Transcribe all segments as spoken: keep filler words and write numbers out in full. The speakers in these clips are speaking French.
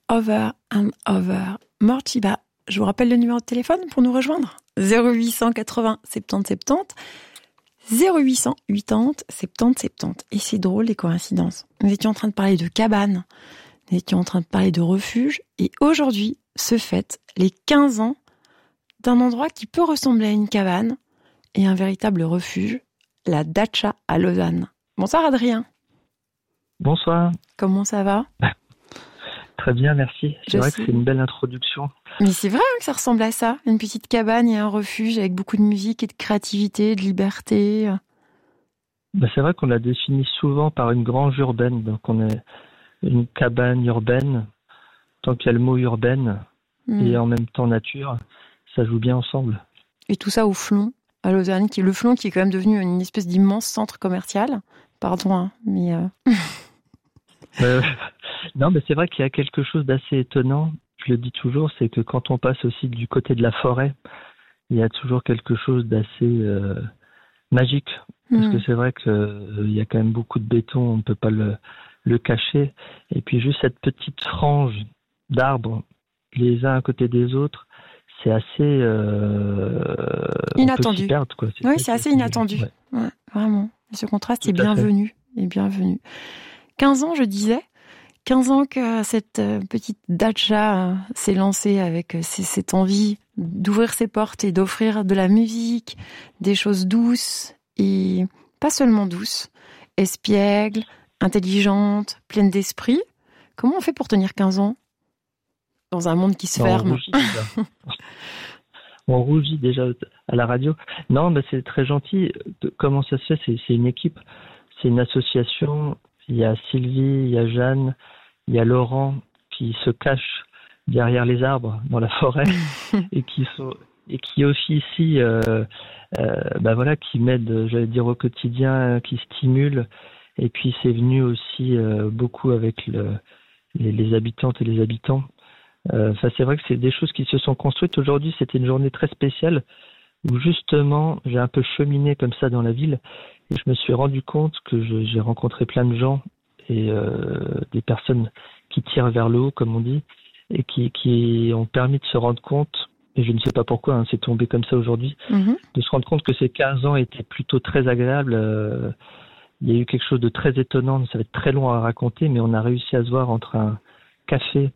Over and Over. Mortiba, je vous rappelle le numéro de téléphone pour nous rejoindre. zéro huit cent quatre-vingts soixante-dix soixante-dix. zéro huit cent quatre-vingts soixante-dix soixante-dix. Et c'est drôle les coïncidences. Nous étions en train de parler de cabane. Nous étions en train de parler de refuge. Et aujourd'hui se fêtent les quinze ans d'un endroit qui peut ressembler à une cabane et un véritable refuge, la Dacha à Lausanne. Bonsoir Adrien. Bonsoir. Comment ça va ? Très bien, merci. C'est Je vrai sais. que c'est une belle introduction. Mais c'est vrai que ça ressemble à ça, une petite cabane et un refuge avec beaucoup de musique et de créativité, de liberté. Ben, c'est vrai qu'on la définit souvent par une grange urbaine. Donc on est une cabane urbaine, tant qu'il y a le mot urbaine Mmh. et en même temps nature, ça joue bien ensemble. Et tout ça au Flon, à Lausanne, qui le Flon qui est quand même devenu une espèce d'immense centre commercial. Pardon, hein, mais... Euh... Euh, non, mais c'est vrai qu'il y a quelque chose d'assez étonnant. Je le dis toujours, c'est que quand on passe aussi du côté de la forêt, il y a toujours quelque chose d'assez euh, magique. Parce Mmh. que c'est vrai qu'il euh, y a quand même beaucoup de béton, on ne peut pas le, le cacher. Et puis juste cette petite frange d'arbres, les uns à côté des autres, c'est assez... Euh, Inattendu. On peut s'y perdre, quoi. C'est Oui, ça c'est qui assez est- inattendu. Ouais. Ouais, vraiment. Et ce contraste Tout est à fait. bienvenu. Est bienvenu. quinze ans, je disais. quinze ans que cette euh, petite Dacha euh, s'est lancée avec euh, c- cette envie d'ouvrir ses portes et d'offrir de la musique, des choses douces et pas seulement douces, espiègles, intelligentes, pleines d'esprit. Comment on fait pour tenir quinze ans dans un monde qui se On ferme ? rougit déjà. On rougit déjà à la radio. Non, bah c'est très gentil. Comment ça se fait ? c'est, c'est une équipe, c'est une association. Il y a Sylvie, il y a Jeanne, il y a Laurent qui se cachent derrière les arbres dans la forêt et qui sont et qui officient, euh, euh, bah voilà, qui m'aident, j'allais dire au quotidien, qui stimulent. Et puis c'est venu aussi euh, beaucoup avec le, les, les habitantes et les habitants. Euh, Enfin, c'est vrai que c'est des choses qui se sont construites. Aujourd'hui, c'était une journée très spéciale où justement, j'ai un peu cheminé comme ça dans la ville et je me suis rendu compte que je- j'ai rencontré plein de gens et euh, des personnes qui tirent vers le haut, comme on dit, et qui, qui ont permis de se rendre compte, et je ne sais pas pourquoi, hein, c'est tombé comme ça aujourd'hui, Mhm. de se rendre compte que ces quinze ans étaient plutôt très agréables. Euh, il y a eu quelque chose de très étonnant, ça va être très long à raconter, mais on a réussi à se voir entre un café,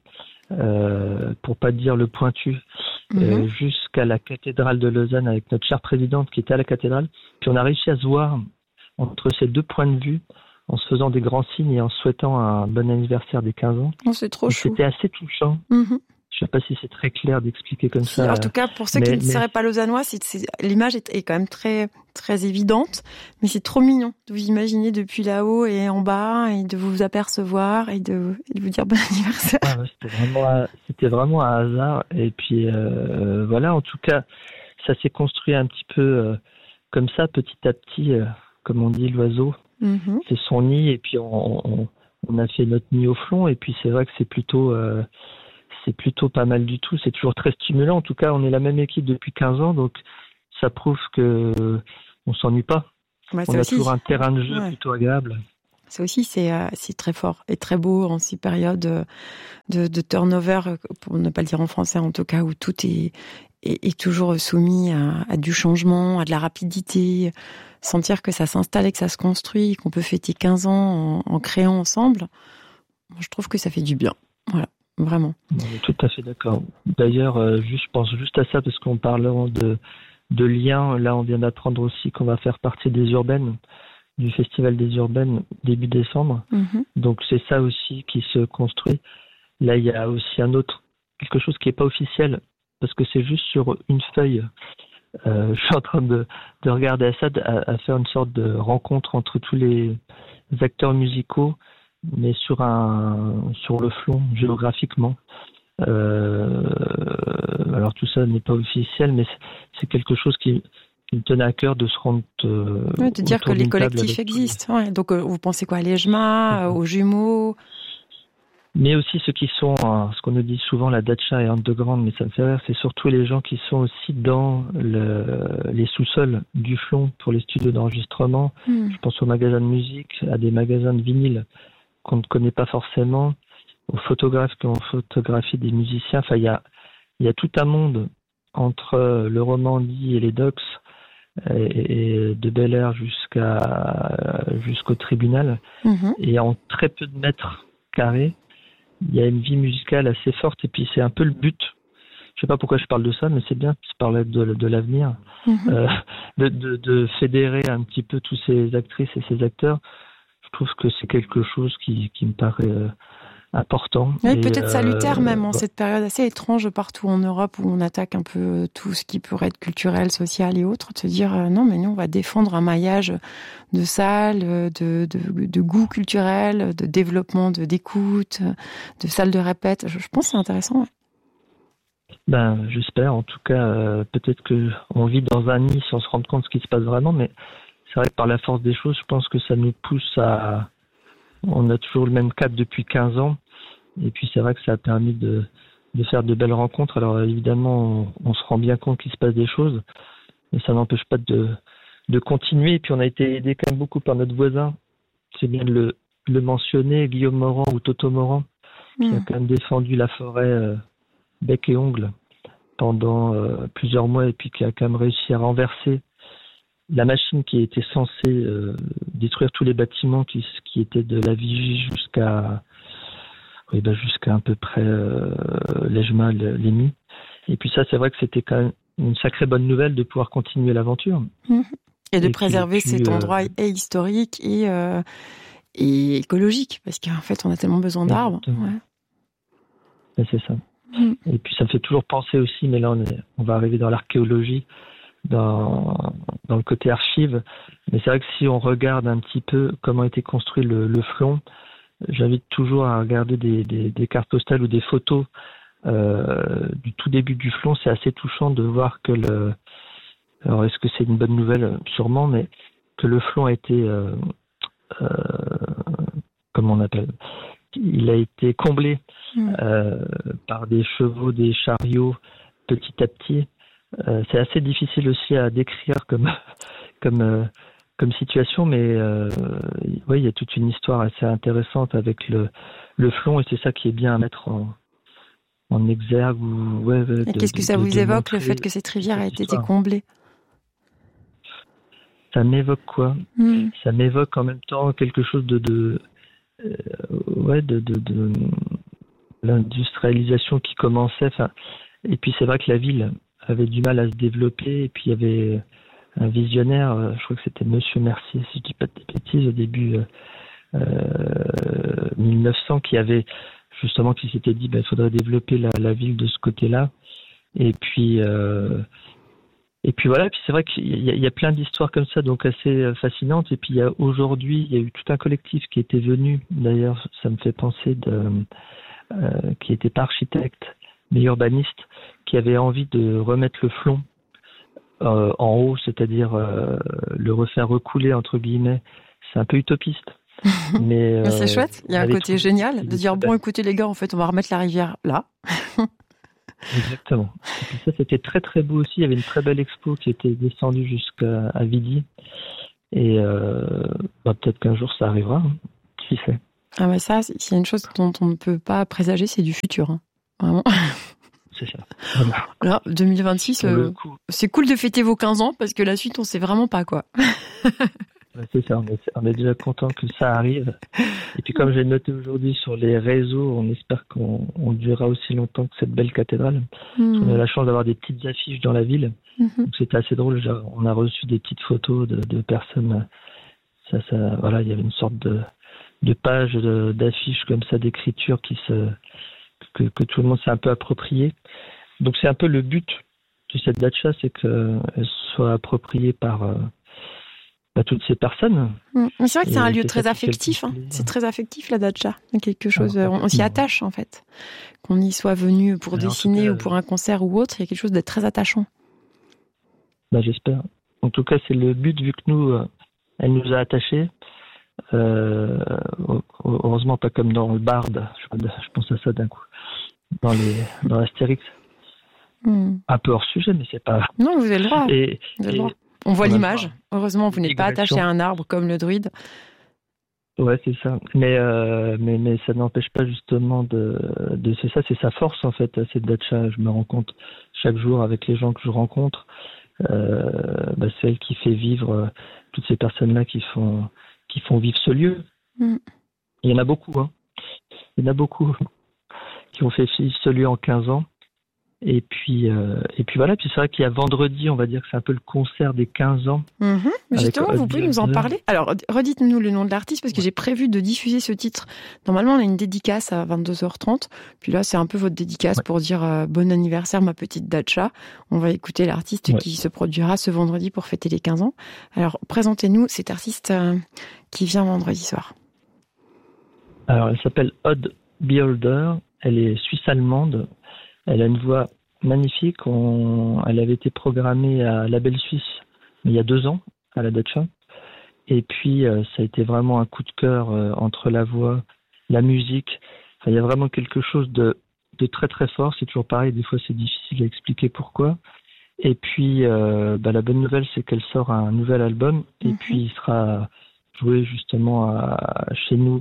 euh, pour pas dire le Pointu, euh, Mhm. jusqu'à la cathédrale de Lausanne avec notre chère présidente qui était à la cathédrale. Puis on a réussi à se voir entre ces deux points de vue en se faisant des grands signes et en se souhaitant un bon anniversaire des quinze ans. Oh, c'est trop Et chou. c'était assez touchant. Mhm. Je sais pas si c'est très clair d'expliquer comme Si, ça. en tout cas, pour ceux mais- qui ne mais- seraient pas lausannois, c'est, c'est- l'image est, est quand même très, très évidente, mais c'est trop mignon de vous imaginer depuis là-haut et en bas et de vous apercevoir et de, et de vous dire bon anniversaire. Ouais, ouais, c'était vraiment, un- c'était vraiment un hasard. Et puis euh, voilà, en tout cas, ça s'est construit un petit peu euh, comme ça, petit à petit, euh, comme on dit, l'oiseau Mhm. fait son nid. Et puis on, on, on a fait notre nid au fond. Et puis c'est vrai que c'est plutôt, euh, c'est plutôt pas mal du tout. C'est toujours très stimulant. En tout cas, on est la même équipe depuis quinze ans, donc ça prouve que euh, on s'ennuie pas. Ouais, On c'est a aussi, toujours un terrain de jeu ouais. plutôt agréable. c'est aussi, c'est, euh, c'est très fort et très beau en ces périodes euh, de, de turnover, euh, pour ne pas le dire en français, en tout cas, où tout est, est, est toujours soumis à, à du changement, à de la rapidité. Sentir que ça s'installe et que ça se construit, qu'on peut fêter quinze ans en, en créant ensemble, moi, je trouve que ça fait du bien. Voilà, vraiment. On est tout à fait d'accord. D'ailleurs, euh, juste, je pense juste à ça parce qu'en parlant de, de liens, là, on vient d'apprendre aussi qu'on va faire partie des urbaines, du Festival des urbaines début décembre. Mhm. Donc c'est ça aussi qui se construit. Là, il y a aussi un autre, quelque chose qui n'est pas officiel parce que c'est juste sur une feuille. Euh, je suis en train de, de regarder à ça, à, à faire une sorte de rencontre entre tous les acteurs musicaux, mais sur un sur le flanc géographiquement. Euh, alors tout ça n'est pas officiel, mais c'est, c'est quelque chose qui, qui me tenait à cœur de se rendre. Euh, Ouais, de dire que autour les d'une table collectifs avec tous les- existent. Ouais. Donc, euh, vous pensez quoi à l'Ejma, euh, aux jumeaux? Mais aussi ceux qui sont, hein, ce qu'on nous dit souvent, la Dacha et underground, mais ça me fait rire, c'est surtout les gens qui sont aussi dans le, les sous-sols du Flon pour les studios d'enregistrement. Hmm. Je pense aux magasins de musique, à des magasins de vinyle qu'on ne connaît pas forcément. aux photographes qui ont photographié des musiciens. Enfin, il y a, il y a tout un monde entre le Romandie et les docks, et, et de Bel Air jusqu'à, jusqu'au tribunal. Mmh. Et en très peu de mètres carrés, il y a une vie musicale assez forte. Et puis, c'est un peu le but. Je sais pas pourquoi je parle de ça, mais c'est bien de parler de, de l'avenir, mmh. euh, de, de, de fédérer un petit peu tous ces actrices et ces acteurs. Je trouve que c'est quelque chose qui, qui me paraît euh, important. Oui, et, peut-être salutaire euh, même en bah, cette période assez étrange partout en Europe où on attaque un peu tout ce qui pourrait être culturel, social et autres, de se dire euh, non mais nous on va défendre un maillage de salles, de, de, de goût culturel, de développement, de d'écoute, de salles de répète. Je, je pense que c'est intéressant. Ouais. Ben, j'espère. En tout cas, euh, peut-être que on vit dans un nid sans se rendre compte de ce qui se passe vraiment, mais c'est vrai que par la force des choses, je pense que ça nous pousse à... On a toujours le même cap depuis quinze ans, et puis c'est vrai que ça a permis de, de faire de belles rencontres. Alors évidemment, on, on se rend bien compte qu'il se passe des choses, mais ça n'empêche pas de, de continuer. Et puis on a été aidé quand même beaucoup par notre voisin, c'est bien de le, le mentionner, Guillaume Morand ou Toto Morand, qui mmh. a quand même défendu la forêt... Euh, bec et ongles pendant euh, plusieurs mois et puis qui a quand même réussi à renverser la machine qui était censée euh, détruire tous les bâtiments qui, qui étaient de la Vigie jusqu'à oui, bah jusqu'à à peu près euh, Lejma, Lémy. Et puis ça, c'est vrai que c'était quand même une sacrée bonne nouvelle de pouvoir continuer l'aventure. Mmh. Et de et préserver puis, cet euh, endroit et historique et, euh, et écologique, parce qu'en fait, on a tellement besoin d'arbres. Ouais. Et c'est ça. Et puis ça me fait toujours penser aussi, mais là on, est, on va arriver dans l'archéologie, dans, dans le côté archive. Mais c'est vrai que si on regarde un petit peu comment a été construit le, le Flon, j'invite toujours à regarder des, des, des cartes postales ou des photos euh, du tout début du Flon. C'est assez touchant de voir que le... Alors est-ce que c'est une bonne nouvelle? Sûrement, mais que le Flon a été... Euh, euh, comment on appelle? Il a été comblé mmh. euh, par des chevaux, des chariots, petit à petit. Euh, c'est assez difficile aussi à décrire comme comme euh, comme situation, mais euh, oui, il y a toute une histoire assez intéressante avec le le Flon, et c'est ça qui est bien à mettre en en exergue. Ou ouais. Et de, qu'est-ce que ça de, vous de évoque le fait que cette rivière ait été comblée? Ça m'évoque quoi? mmh. Ça m'évoque en même temps quelque chose de de Euh, ouais, de, de, de l'industrialisation qui commençait. Enfin, et puis c'est vrai que la ville avait du mal à se développer. Et puis il y avait un visionnaire, je crois que c'était Monsieur Mercier, si je dis pas de bêtises, au début euh, mille neuf cents, qui avait justement qui s'était dit, ben, il faudrait développer la, la ville de ce côté-là. Et puis euh, Et puis voilà, et puis c'est vrai qu'il y a, il y a plein d'histoires comme ça, donc assez fascinantes. Et puis il y a aujourd'hui, il y a eu tout un collectif qui était venu, d'ailleurs ça me fait penser, de, euh, qui n'était pas architecte, mais urbaniste, qui avait envie de remettre le Flon euh, en haut, c'est-à-dire euh, le refaire recouler, entre guillemets. C'est un peu utopiste. Mais, mais c'est euh, chouette, il y a un côté génial de dire, bon écoutez les gars, en fait on va remettre la rivière là. Exactement. Et puis ça, c'était très très beau aussi. Il y avait une très belle expo qui était descendue jusqu'à à Vidi. Et euh, bah, peut-être qu'un jour ça arrivera. Hein. Qui sait? Ah bah ça, s'il y a une chose dont on ne peut pas présager, c'est du futur. Hein. Vraiment. C'est ça. Voilà. Alors, deux mille vingt-six, euh, c'est cool de fêter vos quinze ans parce que la suite, on sait vraiment pas quoi. C'est ça, on est, on est déjà content que ça arrive. Et puis comme j'ai noté aujourd'hui sur les réseaux, on espère qu'on on durera aussi longtemps que cette belle cathédrale. Mmh. On a la chance d'avoir des petites affiches dans la ville. Mmh. Donc c'était assez drôle. On a reçu des petites photos de, de personnes. Ça, ça, voilà, il y avait une sorte de, de page de, d'affiches comme ça, d'écriture qui se, que, que tout le monde s'est un peu approprié. Donc c'est un peu le but de cette datcha, c'est qu'elle soit appropriée par... Euh, à toutes ces personnes. Mmh. Mais c'est vrai que c'est un lieu très affectif. Hein. C'est très affectif, la datcha. Il y a quelque chose, ah, on, on s'y attache, en fait. Qu'on y soit venu pour alors, dessiner cas, ou pour un concert ou autre, il y a quelque chose de très attachant. Bah, j'espère. En tout cas, c'est le but, vu que nous, euh, elle nous a attachés. Euh, heureusement, pas comme dans le Bard. Je, je pense à ça d'un coup. Dans, les, dans Astérix. Mmh. Un peu hors sujet, mais c'est pas... Non, vous avez le droit. Et, vous avez le droit. On voit l'image. Heureusement, vous n'êtes pas attaché à un arbre comme le druide. Ouais, c'est ça. Mais, euh, mais, mais ça n'empêche pas justement de, de c'est ça, c'est sa force en fait, cette datcha. Je me rends compte chaque jour avec les gens que je rencontre, euh, bah, c'est elle qui fait vivre euh, toutes ces personnes-là qui font, qui font vivre ce lieu. Mm. Il y en a beaucoup, hein. Il y en a beaucoup qui ont fait vivre ce lieu en quinze ans. Et puis, euh, et puis voilà, puis c'est vrai qu'il y a vendredi, on va dire que c'est un peu le concert des quinze ans. Mm-hmm. Justement, avec vous Odd pouvez nous en Beholder. parler? Alors, redites-nous le nom de l'artiste parce que j'ai prévu de diffuser ce titre. Normalement, on a une dédicace à vingt-deux heures trente. Puis là, c'est un peu votre dédicace Ouais. pour dire euh, bon anniversaire, ma petite Datcha. On va écouter l'artiste Ouais. qui se produira ce vendredi pour fêter les quinze ans. Alors, présentez-nous cet artiste euh, qui vient vendredi soir. Alors, elle s'appelle Odd Beholder. Elle est suisse-allemande. Elle a une voix magnifique. On... Elle avait été programmée à Label Suisse il y a deux ans, à la Datcha. Et puis, euh, ça a été vraiment un coup de cœur euh, entre la voix, la musique. Enfin, il y a vraiment quelque chose de, de très très fort. C'est toujours pareil. Des fois, c'est difficile à expliquer pourquoi. Et puis, euh, bah, la bonne nouvelle, c'est qu'elle sort un nouvel album. Et Mhm. puis, il sera joué justement à, chez nous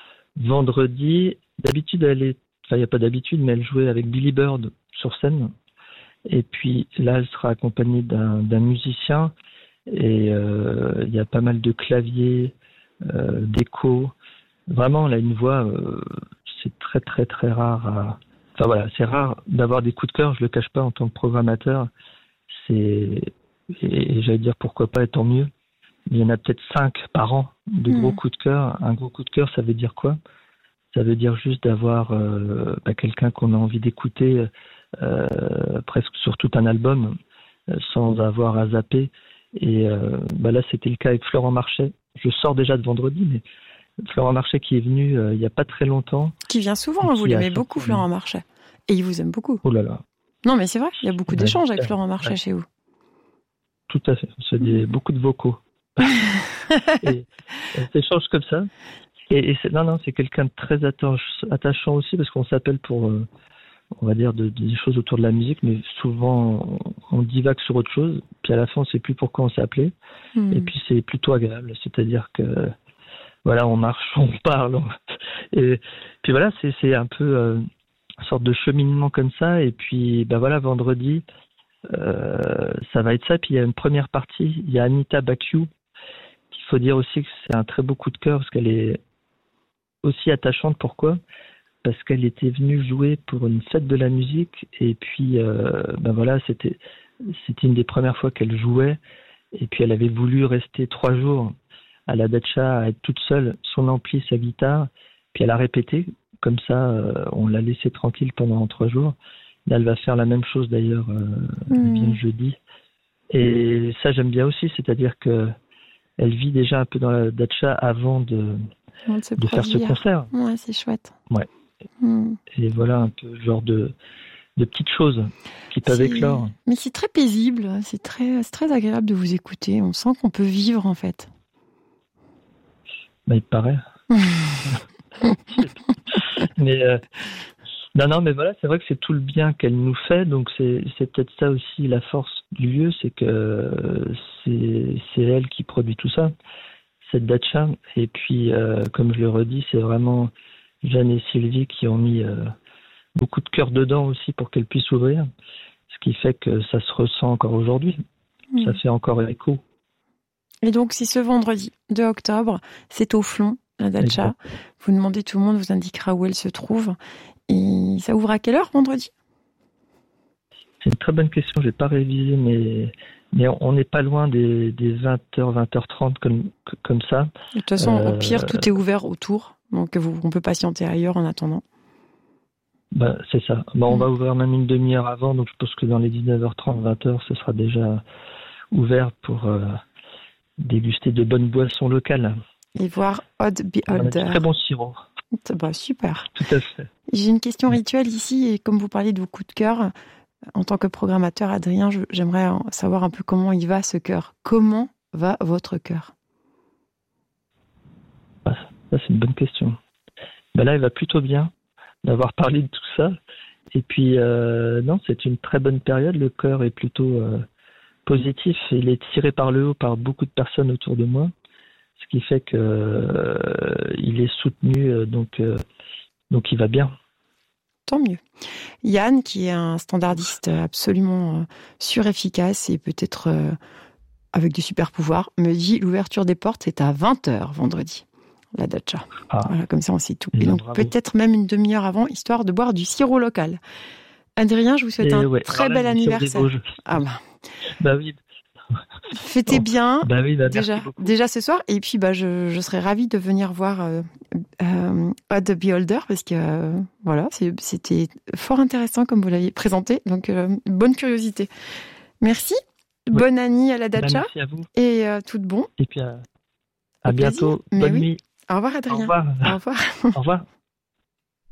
vendredi. D'habitude, elle est, enfin, il n'y a pas d'habitude, mais elle jouait avec Billy Bird sur scène. Et puis là, elle sera accompagnée d'un, d'un musicien. Et euh, il y a pas mal de claviers, euh, d'échos. Vraiment, elle a une voix, euh, c'est très très très rare. À... Enfin voilà, c'est rare d'avoir des coups de cœur. Je le cache pas en tant que programmateur. C'est et, et j'allais dire pourquoi pas, et tant mieux. Il y en a peut-être cinq par an de gros Mm. coups de cœur. Un gros coup de cœur, ça veut dire quoi? Ça veut dire juste d'avoir euh, bah, quelqu'un qu'on a envie d'écouter euh, presque sur tout un album euh, sans avoir à zapper. Et euh, bah là, c'était le cas avec Florent Marchais. Je sors déjà de vendredi, mais Florent Marchais qui est venu euh, il n'y a pas très longtemps. Qui vient souvent, et hein, vous qui a l'aimez chanté- beaucoup, Florent Marchais. Et il vous aime beaucoup. Oh là là, Non, mais c'est vrai, il y a beaucoup Ouais, d'échanges avec ouais. Florent Marchais chez vous. tout à fait. C'est des, beaucoup de vocaux. et on s'échange comme ça. Et, et c'est, non, non, c'est quelqu'un de très attach- attachant aussi parce qu'on s'appelle pour, euh, on va dire, de- des choses autour de la musique, mais souvent on, on divague sur autre chose. Puis à la fin, on ne sait plus pourquoi on s'est appelé. Mm. Et puis c'est plutôt agréable, c'est-à-dire que voilà, on marche, on parle, on- et puis voilà, c'est c'est un peu euh, une sorte de cheminement comme ça. Et puis bah voilà, vendredi, euh, ça va être ça. Puis il y a une première partie, il y a Anita Bakiou. Il faut dire aussi que c'est un très beau coup de cœur parce qu'elle est aussi attachante. Pourquoi? Parce qu'elle était venue jouer pour une fête de la musique et puis euh, ben voilà, c'était c'était une des premières fois qu'elle jouait et puis elle avait voulu rester trois jours à la Datcha à être toute seule, son ampli, sa guitare, puis elle a répété comme ça, euh, on l'a laissée tranquille pendant trois jours. Là, elle va faire la même chose d'ailleurs, euh, elle Mm. vient jeudi et ça j'aime bien aussi, c'est-à-dire que elle vit déjà un peu dans la Datcha avant de, On se de faire ce produire. concert. Ouais, c'est chouette. Ouais. Mm. Et voilà un peu le genre de, de petites choses qui peuvent C'est- éclore. Mais c'est très paisible, c'est très, c'est très agréable de vous écouter. On sent qu'on peut vivre en fait. Bah, il paraît. mais euh, non, non, mais voilà, c'est vrai que c'est tout le bien qu'elle nous fait. Donc c'est, c'est peut-être ça aussi la force du lieu, c'est que euh, c'est, c'est elle qui produit tout ça, cette Datcha. Et puis, euh, comme je le redis, c'est vraiment Jeanne et Sylvie qui ont mis euh, beaucoup de cœur dedans aussi pour qu'elle puisse ouvrir. Ce qui fait que ça se ressent encore aujourd'hui. Mm. Ça fait encore écho. Et donc, c'est ce vendredi deux octobre, c'est au Flon, la Datcha. Exact. Vous demandez, tout le monde vous indiquera où elle se trouve. Et ça ouvre à quelle heure vendredi? C'est une très bonne question, j'ai pas révisé, mais, mais on n'est pas loin des, des vingt heures, vingt heures trente comme, comme ça. De toute façon, Euh, au pire, tout est ouvert autour. Donc, vous, on peut patienter ailleurs en attendant. Bah, c'est ça. Bah, on Mm. va ouvrir même une demi-heure avant, donc je pense que dans les dix-neuf heures trente, vingt heures, ce sera déjà ouvert pour euh, déguster de bonnes boissons locales. Et voir Odd On a du Beholder. très bon sirop. Bah, super. Tout à fait. J'ai une question rituelle ici, et comme vous parlez de vos coups de cœur, en tant que programmateur, Adrien, je- j'aimerais en savoir un peu comment il va ce cœur. Comment va votre cœur? Ah, ça, c'est une bonne question. Bah, là, il va plutôt bien d'avoir parlé de tout ça. Et puis, euh, non, c'est une très bonne période. Le cœur est plutôt euh, positif. Il est tiré par le haut par beaucoup de personnes autour de moi. ce qui fait que euh, il est soutenu, euh, donc euh, donc il va bien. Tant mieux. Yann, qui est un standardiste absolument euh, surefficace et peut-être euh, avec des super pouvoirs, me dit l'ouverture des portes est à vingt heures vendredi, la datcha. Ah. Voilà, comme ça on sait tout. Et et donc bravo. peut-être même une demi-heure avant, histoire de boire du sirop local. Adrien, je vous souhaite Et un ouais, très alors là, bel bien sûr, des anniversaire. Vosges. Ah bah. Bah oui. Fêtez Bon. bien. Bah oui, bah déjà, merci beaucoup. déjà ce soir. Et puis, bah, je, je serais ravie de venir voir euh, euh, Odd the Beholder parce que euh, voilà, c'est, c'était fort intéressant comme vous l'aviez présenté. Donc, euh, bonne curiosité. Merci. Oui. Bonne année à la Bah, datcha. merci à vous. Et euh, tout de bon. Et puis à, à Au plaisir. bientôt. Mais Bonne oui. nuit. Au revoir, Adrien. Au revoir. Au revoir. Au revoir.